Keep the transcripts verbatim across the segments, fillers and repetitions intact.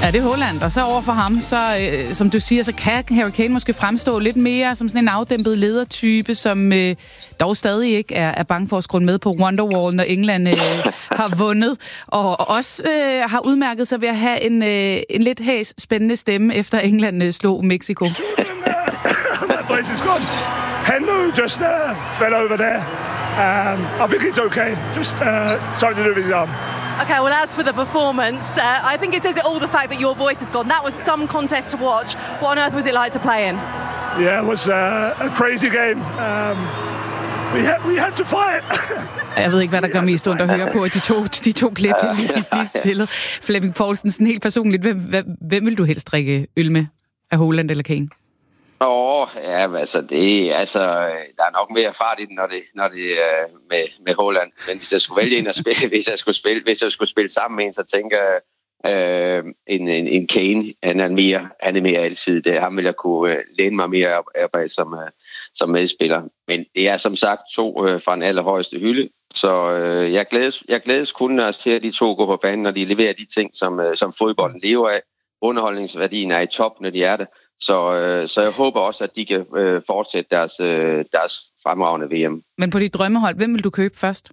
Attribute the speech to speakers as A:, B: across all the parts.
A: Ja, det er Haaland. Og så over for ham, så, øh, som du siger, så kan Harry Kane måske fremstå lidt mere som sådan en afdæmpet ledertype, som øh, dog stadig ikke er, er bange for at skrue med på Wonderwall, når England øh, har vundet. Og, og også øh, har udmærket sig ved at have en, øh, en lidt hæs spændende stemme, efter England øh, slog Mexico.
B: That place is gone. Henry just uh, fell over there. Um, I think it's okay. Just uh, something to do with his arm.
C: Okay, well, as for the performance, uh, I think it says it all, the fact that your voice is gone. That was some contest to watch. What on earth was it like to play in?
B: Yeah, it was uh, a crazy game. Um, we, had, we had to fight.
A: Jeg ved ikke, hvad der gør mest ondt at høre på, at de to, de to klip, jeg lige, lige spillet. Flemming Poulsen, sådan helt personligt, hvem, hvem, hvem vil du helst drikke øl med? Af Haaland eller Kane?
D: Åh, oh, ja, altså, det, altså, der er nok mere fart i den, når det, når det er med, med Haaland. Men hvis jeg skulle vælge en at spille, hvis jeg skulle spille, hvis jeg skulle spille sammen med en, så tænker jeg, øh, en, en, en Kane, han er mere, han er mere altid. Det, ham vil jeg kunne øh, læne mig mere op, op af som, øh, som medspiller. Men det er som sagt to øh, fra den allerhøjeste hylde. Så øh, jeg, glædes, jeg glædes kun at se, at de to går på banen, når de leverer de ting, som, øh, som fodbolden lever af. Underholdningsværdien er i top, når de er det. Så, øh, så jeg håber også, at de kan øh, fortsætte deres, øh, deres fremragende V M.
A: Men på dit drømmehold, hvem vil du købe først?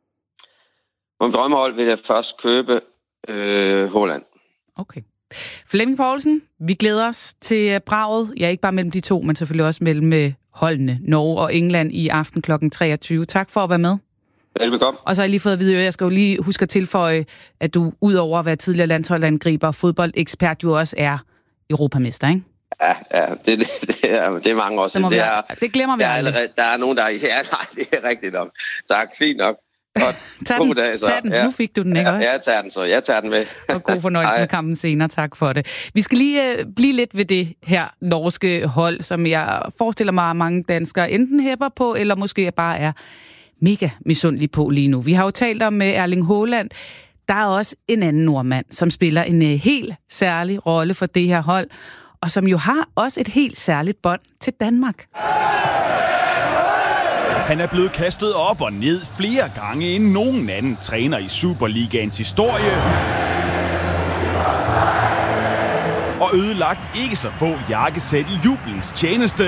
D: På mit drømmehold vil jeg først købe øh, Haaland.
A: Okay. Flemming Poulsen, vi glæder os til braget. Ja, ikke bare mellem de to, men selvfølgelig også mellem holdene Norge og England i aften klokken treogtyve. Tak for at være med.
D: Velbekomme.
A: Og så har jeg lige fået at vide, at jeg skal jo lige huske at tilføje, at du udover at være tidligere landsholdsangriber og fodboldekspert, jo også er europamester, ikke?
D: Ja, ja det, det, det, er, det er mange år siden.
A: Det,
D: det,
A: er, det glemmer vi aldrig.
D: Der, der er nogen, der er... Ja, nej, det er rigtigt nok. Tak, fint nok.
A: tag den, dag, så. tag den. Ja. Nu fik du den, ikke
D: ja,
A: også?
D: Jeg tager den så. Jeg tager den med.
A: Og god fornøjelse med kampen senere. Tak for det. Vi skal lige uh, blive lidt ved det her norske hold, som jeg forestiller mig, at mange danskere enten hæpper på, eller måske bare er mega misundelige på lige nu. Vi har jo talt om uh, Erling Haaland. Der er også en anden nordmand, som spiller en uh, helt særlig rolle for det her hold, og som jo har også et helt særligt bånd til Danmark.
E: Han er blevet kastet op og ned flere gange end nogen anden træner i Superligaens historie. Og ødelagt ikke så få jakkesæt i jubelens tjeneste.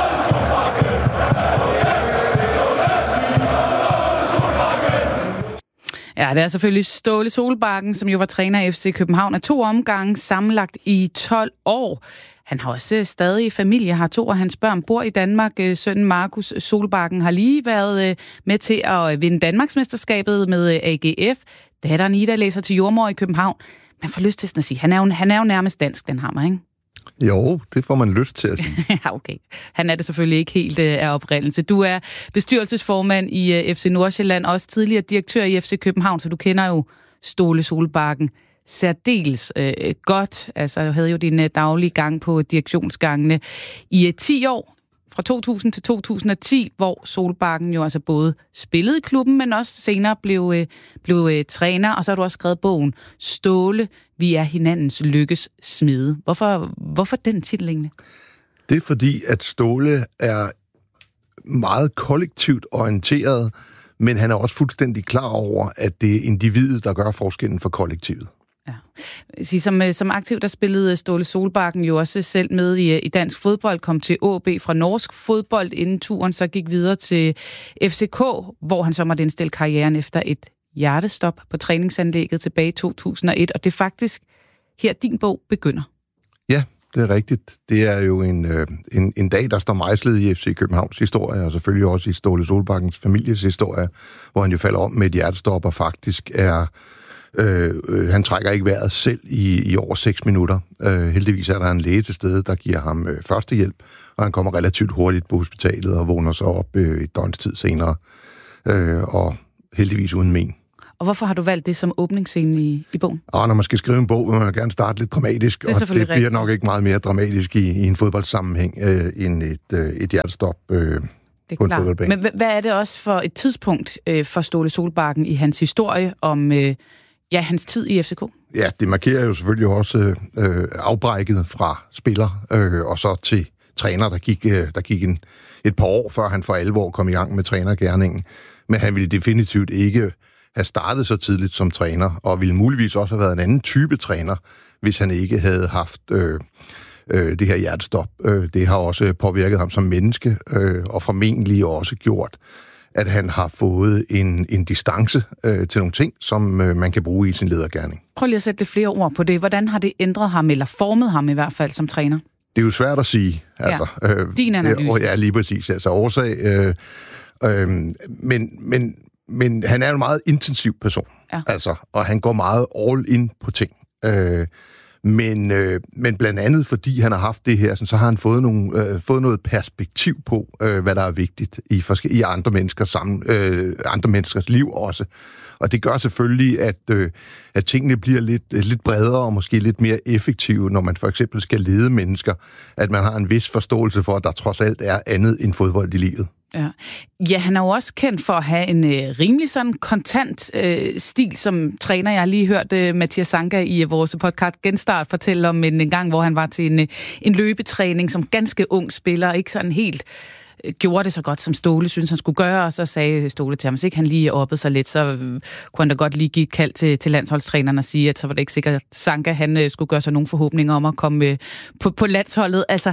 A: Ja, det er selvfølgelig Ståle Solbakken, som jo var træner i F C København af to omgange, sammenlagt i tolv år. Han har også stadig familie, har to af hans børn bor i Danmark. Sønnen Markus Solbakken har lige været med til at vinde Danmarksmesterskabet med A G F. Datteren Ida læser til jordmor i København. Man får lyst til sådan at sige, han er jo, han er jo nærmest dansk, den hammer, ikke?
F: Jo, det får man lyst til at sige.
A: Ja, okay. Han er det selvfølgelig ikke helt af oprindelse. Du er bestyrelsesformand i F C Nordsjælland, også tidligere direktør i F C København, så du kender jo Ståle Solbakken særdeles øh, godt. Altså, du havde jo din øh, daglige gang på direktionsgangene i øh, ti år, fra to tusind til to tusind og ti, hvor Solbakken jo altså både spillede i klubben, men også senere blev, øh, blev øh, træner, og så har du også skrevet bogen Ståle, vi er hinandens lykkes smede. Hvorfor, hvorfor den titel egentlig?
F: Det er fordi, at Ståle er meget kollektivt orienteret, men han er også fuldstændig klar over, at det er individet, der gør forskellen for kollektivet.
A: Ja. Som, som aktiv, der spillede Ståle Solbakken jo også selv med i, i dansk fodbold, kom til A B fra norsk fodbold inden turen, så gik videre til F C K, hvor han så måtte indstille karrieren efter et hjertestop på træningsanlægget tilbage i to tusind og et, og det er faktisk her, din bog begynder.
F: Ja, det er rigtigt. Det er jo en, øh, en, en dag, der står mejslet i F C Københavns historie, og selvfølgelig også i Ståle Solbakkens families historie, hvor han jo falder om med et hjertestop, og faktisk er... Øh, øh, han trækker ikke vejret selv i, i over seks minutter. Øh, heldigvis er der en læge til stede, der giver ham øh, førstehjælp, og han kommer relativt hurtigt på hospitalet og vågner så op øh, et døgns tid senere, øh, og heldigvis uden men.
A: Og hvorfor har du valgt det som åbningsscene i, i bogen?
F: Og når man skal skrive en bog, vil man gerne starte lidt dramatisk,
A: det
F: og det bliver
A: rigtigt.
F: nok ikke meget mere dramatisk i, i en fodboldsammenhæng øh, end et, øh, et hjertestop øh, på en fodboldbane.
A: Men hvad er det også for et tidspunkt øh, for Ståle Solbakken i hans historie om øh, ja, hans tid i F C K?
F: Ja, det markerer jo selvfølgelig også øh, afbrækket fra spiller øh, og så til træner, der gik, øh, der gik en, et par år, før han for alvor kom i gang med trænergerningen. Men han ville definitivt ikke have startet så tidligt som træner, og ville muligvis også have været en anden type træner, hvis han ikke havde haft øh, øh, det her hjertestop. Øh, det har også påvirket ham som menneske, øh, og formentlig også gjort, at han har fået en, en distance øh, til nogle ting, som øh, man kan bruge i sin ledergerning.
A: Prøv lige at sætte lidt flere ord på det. Hvordan har det ændret ham, eller formet ham i hvert fald som træner?
F: Det er jo svært at sige. Altså,
A: ja. øh, Din analyse.
F: Øh, ja, lige præcis. Altså årsag. Øh, øh, men, men, men han er en meget intensiv person. Ja. Altså, og han går meget all in på ting. Øh, Men, øh, men blandt andet, fordi han har haft det her, så har han fået, nogle, øh, fået noget perspektiv på, øh, hvad der er vigtigt i, forske- i andre, menneskers sammen, øh, andre menneskers liv også. Og det gør selvfølgelig, at, øh, at tingene bliver lidt, lidt bredere og måske lidt mere effektive, når man for eksempel skal lede mennesker. At man har en vis forståelse for, at der trods alt er andet end fodbold i livet.
A: Ja. ja, han er jo også kendt for at have en øh, rimelig sådan kontant øh, stil som træner. Jeg har lige hørt øh, Mathias Sanka i øh, vores podcast Genstart fortælle om en, en gang, hvor han var til en, øh, en løbetræning som ganske ung spiller, ikke sådan helt øh, gjorde det så godt, som Ståle synes han skulle gøre, og så sagde Ståle til ham, hvis ikke han lige oppede sig lidt, så øh, kunne han da godt lige give et kald til, til landsholdstræneren og sige, at så var det ikke sikkert, at Sanka han øh, skulle gøre sig nogle forhåbninger om at komme øh, på, på landsholdet. Altså,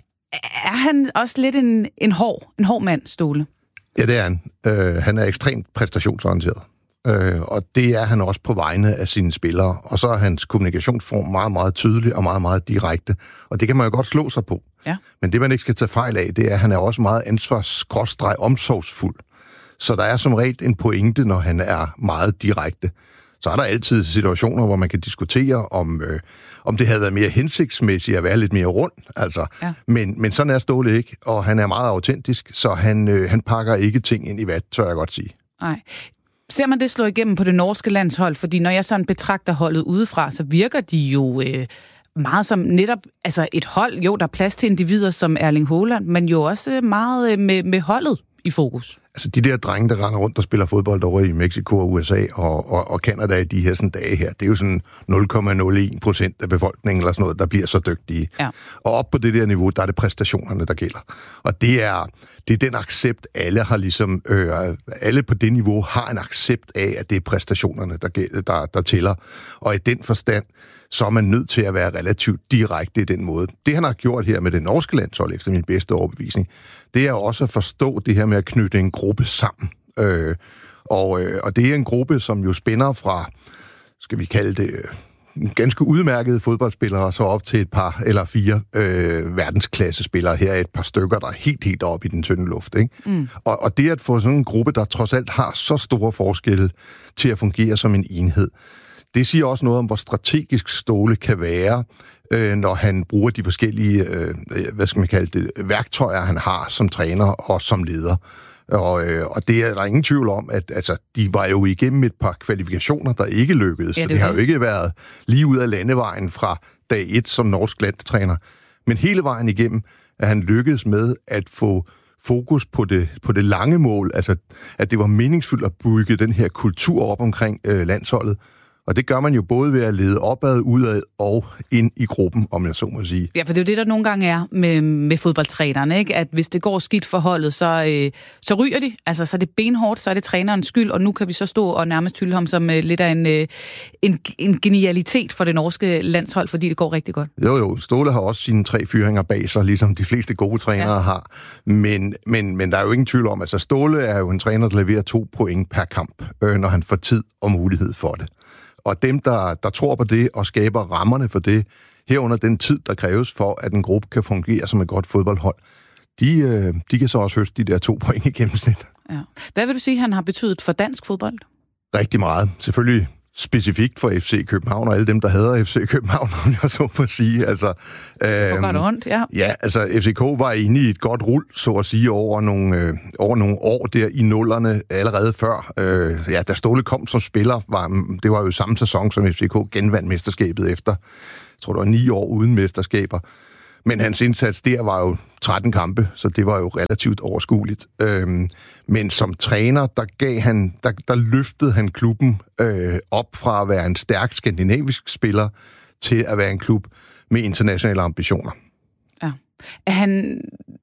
A: er han også lidt en, en, hård, en hård mand, Ståle?
F: Ja, det er han. Øh, han er ekstremt præstationsorienteret. Øh, og det er han også på vegne af sine spillere. Og så er hans kommunikationsform meget, meget tydelig og meget, meget direkte. Og det kan man jo godt slå sig på. Ja. Men det, man ikke skal tage fejl af, det er, at han er også meget ansvars-omsorgsfuld. Så der er som regel en pointe, når han er meget direkte. Så er der altid situationer, hvor man kan diskutere, om, øh, om det havde været mere hensigtsmæssigt at være lidt mere rund. Altså. Ja. Men, men sådan er Ståle ikke, og han er meget autentisk, så han, øh, han pakker ikke ting ind i vat, tør jeg godt sige.
A: Nej. Ser man det slå igennem på det norske landshold? Fordi når jeg sådan betragter holdet udefra, så virker de jo øh, meget som netop altså et hold. Jo, der er plads til individer som Erling Haaland, men jo også meget øh, med, med holdet i fokus.
F: Altså de der drenge, der render rundt og spiller fodbold over i Mexico og U S A og, og, og Canada i de her sådan dage her, det er jo sådan nul komma nul en procent af befolkningen eller sådan noget, der bliver så dygtige. Ja. Og op på det der niveau, der er det præstationerne, der gælder. Og det er, det er den accept, alle har ligesom, øh, alle på det niveau har en accept af, at det er præstationerne, der, gælder, der, der tæller. Og i den forstand, så er man nødt til at være relativt direkte i den måde. Det han har gjort her med det norske landshold, efter min bedste overbevisning, det er også at forstå det her med at knytte en gruppe sammen. Øh, og, øh, og det er en gruppe, som jo spænder fra, skal vi kalde det, øh, ganske udmærkede fodboldspillere, så op til et par eller fire øh, verdensklassespillere. Her er et par stykker, der er helt, helt oppe i den tynde luft. Ikke? Mm. Og, og det at få sådan en gruppe, der trods alt har så store forskelle til at fungere som en enhed, det siger også noget om, hvor strategisk Ståle kan være, øh, når han bruger de forskellige, øh, hvad skal man kalde det, værktøjer, han har som træner og som leder. Og, øh, og det er der ingen tvivl om, at altså, de var jo igennem et par kvalifikationer, der ikke lykkedes. Ja, det, så det har jo ikke været lige ud af landevejen fra dag et som norsk landstræner. Men hele vejen igennem er han lykkedes med at få fokus på det, på det lange mål, altså at det var meningsfuldt at bygge den her kultur op omkring øh, landsholdet. Og det gør man jo både ved at lede opad, udad og ind i gruppen, om jeg så må sige.
A: Ja, for det er jo det, der nogle gange er med, med fodboldtrænerne, ikke? At hvis det går skidt for holdet, så, øh, så ryger de. Altså, så er det benhårdt, så er det trænerens skyld, og nu kan vi så stå og nærmest hylde ham som øh, lidt af en, øh, en, en genialitet for det norske landshold, fordi det går rigtig godt.
F: Jo, jo. Ståle har også sine tre fyringer bag sig, ligesom de fleste gode trænere ja. har. Men, men, men der er jo ingen tvivl om, at altså, Ståle er jo en træner, der leverer to point per kamp, øh, når han får tid og mulighed for det. Og dem, der, der tror på det og skaber rammerne for det, herunder den tid, der kræves for, at en gruppe kan fungere som et godt fodboldhold, de, øh, de kan så også høste de der to point i gennemsnit.
A: Ja. Hvad vil du sige, han har betydet for dansk fodbold?
F: Rigtig meget. Selvfølgelig specifikt for F C København og alle dem, der hader F C København, om jeg så må sige. Altså,
A: øhm, godt og ondt, ja.
F: Ja, altså F C K var inde i et godt rul, så at sige, over nogle, øh, over nogle år der i nullerne allerede før. Øh, ja, da Ståle kom som spiller, var, det var jo samme sæson, som F C K genvandt mesterskabet efter, jeg tror det var ni år uden mesterskaber. Men hans indsats der var jo tretten kampe, så det var jo relativt overskueligt. Øhm, men som træner, der gav han, der, der løftede han klubben øh, op fra at være en stærk skandinavisk spiller til at være en klub med internationale ambitioner.
A: Ja. Er han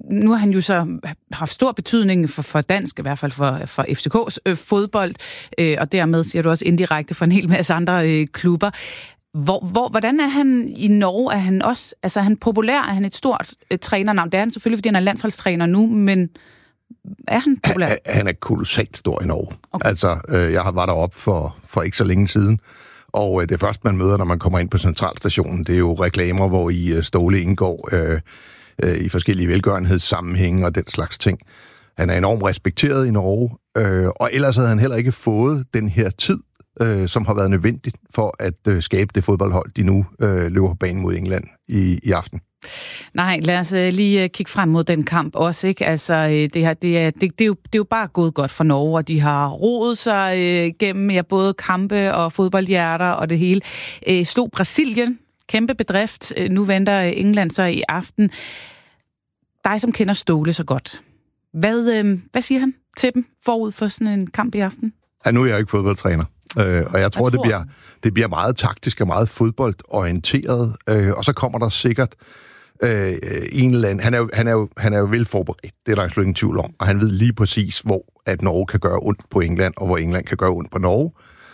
A: nu har han jo så haft stor betydning for, for dansk, i hvert fald for, for F C K's øh, fodbold, øh, og dermed siger du også indirekte for en hel masse andre øh, klubber. Hvor, hvor, hvordan er han i Norge? Er han også, altså er han populær? Er han et stort øh, trænernavn? Det er han selvfølgelig, fordi han er landsholdstræner nu, men er han populær?
F: Han, han er kolossalt stor i Norge.
A: Okay.
F: Altså, øh, jeg var deroppe for, for ikke så længe siden, og øh, det første, man møder, når man kommer ind på centralstationen, det er jo reklamer, hvor i øh, Ståle indgår øh, øh, i forskellige velgørenhedssammenhænge og den slags ting. Han er enormt respekteret i Norge, øh, og ellers havde han heller ikke fået den her tid, øh, som har været nødvendigt for at øh, skabe det fodboldhold, de nu øh, løber på banen mod England i, i aften.
A: Nej, lad os uh, lige uh, kigge frem mod den kamp også, ikke? Altså, uh, det, her, det, er, det, det, er jo, det er jo bare gået godt for Norge, og de har rodet sig uh, gennem ja, både kampe og fodboldhjerter og det hele. Uh, slog Brasilien, kæmpe bedrift. Uh, nu venter England så i aften. Dig, som kender Ståle så godt. Hvad, uh, hvad siger han til dem forud for sådan en kamp i aften?
F: Ja, nu er jeg jo ikke fodboldtræner. Øh, og jeg tror, jeg tror, det bliver, det bliver meget taktisk og meget fodboldorienteret. Øh, og så kommer der sikkert øh, en eller anden... Han er, jo, han, er jo, han er jo velforberedt, det er der slet ingen tvivl om. Og han ved lige præcis, hvor at Norge kan gøre ondt på England, og hvor England kan gøre ondt på Norge.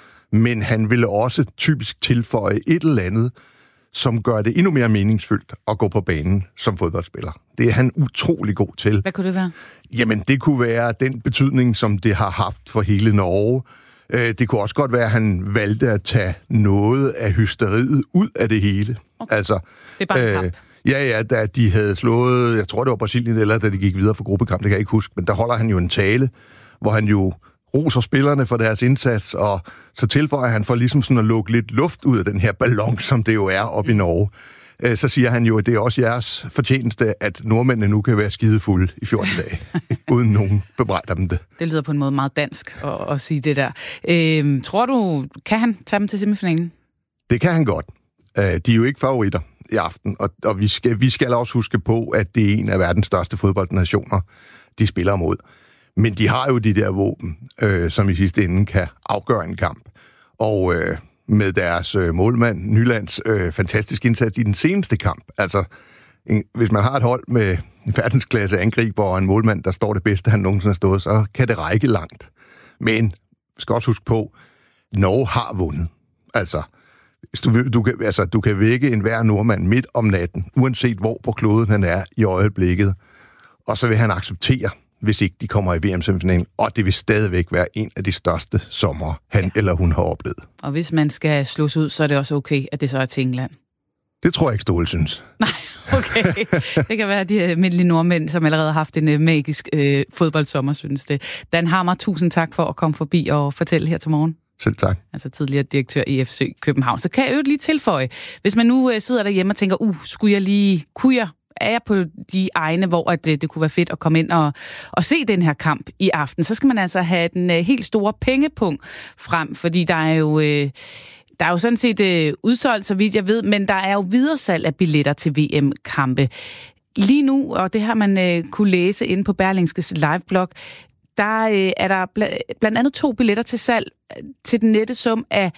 F: Men han ville også typisk tilføje et eller andet, som gør det endnu mere meningsfyldt at gå på banen som fodboldspiller. Det er han utrolig god til.
A: Hvad kunne det være? Jamen,
F: det kunne være den betydning, som det har haft for hele Norge. Det kunne også godt være, at han valgte at tage noget af hysteriet ud af det hele.
A: Okay.
F: Altså,
A: det er bare en kamp. Øh,
F: ja, ja, da de havde slået, jeg tror det var Brasilien, eller da de gik videre for gruppekamp, det kan jeg ikke huske, men der holder han jo en tale, hvor han jo roser spillerne for deres indsats, og så tilføjer han for ligesom sådan at lukke lidt luft ud af den her ballon, som det jo er oppe i Norge. Så siger han jo, at det er også jeres fortjeneste, at nordmændene nu kan være skidefulde i fjorten dage, uden nogen bebrejder dem det.
A: Det lyder på en måde meget dansk at, at sige det der. Øhm, tror du, kan han tage dem til semifinalen?
F: Det kan han godt. De er jo ikke favoritter i aften, og, og vi, skal, vi skal også huske på, at det er en af verdens største fodboldnationer, de spiller mod. Men de har jo de der våben, øh, som i sidste ende kan afgøre en kamp. Og øh, med deres øh, målmand, Nylands, øh, fantastisk indsats i den seneste kamp. Altså, en, hvis man har et hold med en verdensklasse angriber og en målmand, der står det bedste, han nogensinde har stået, så kan det række langt. Men vi skal også huske på, Norge har vundet. Altså, du, du, kan, altså, du kan vække enhver nordmand midt om natten, uanset hvor på kloden han er i øjeblikket, og så vil han acceptere, hvis ikke de kommer i V M-semifinalen, og det vil stadigvæk være en af de største sommer, han ja. eller hun har oplevet.
A: Og hvis man skal slås ud, så er det også okay, at det så er til England?
F: Det tror jeg ikke, Ståle synes.
A: Nej, okay. Det kan være de almindelige nordmænd, som allerede har haft en uh, magisk uh, fodboldsommer, synes det. Dan Hammer, tusind tak for at komme forbi og fortælle her til morgen.
F: Selv tak.
A: Altså tidligere direktør i F C København. Så kan jeg jo lige tilføje, hvis man nu uh, sidder derhjemme og tænker, uh, skulle jeg lige, kunne jeg er jeg på de egne, hvor at det, det kunne være fedt at komme ind og, og se den her kamp i aften, så skal man altså have den uh, helt store pengepunkt frem, fordi der er jo, øh, der er jo sådan set øh, udsolgt, så vidt jeg ved, men der er jo videresalg af billetter til V M-kampe. Lige nu, og det har man øh, kunne læse inde på Berlingskes liveblog, der øh, er der bl- blandt andet to billetter til salg til den nette sum af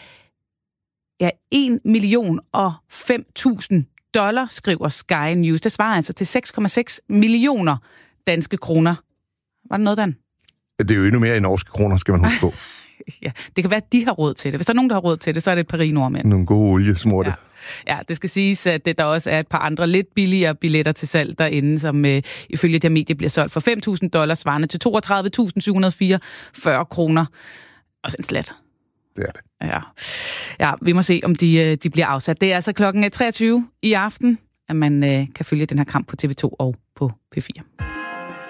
A: ja, en million og fem tusind dollar, skriver Sky News. Det svarer altså til seks komma seks millioner danske kroner. Var det noget, Dan?
F: Det er jo endnu mere i norske kroner, skal man huske på.
A: Ja, det kan være, at de har råd til det. Hvis der er nogen, der har råd til det, så er det et par rige nordmænd.
F: Nogle gode oliesmurte.
A: Ja. Ja, det skal siges, at der også er et par andre lidt billigere billetter til salg derinde, som øh, ifølge det her medie bliver solgt for fem tusind dollars, svarende til toogtredive tusind syv hundrede og fireogfyrre kroner. Og en slat.
F: Det er det.
A: Ja. Ja, vi må se, om de, de bliver afsat. Det er altså klokken treogtyve i aften, at man øh, kan følge den her kamp på T V to og på P fire.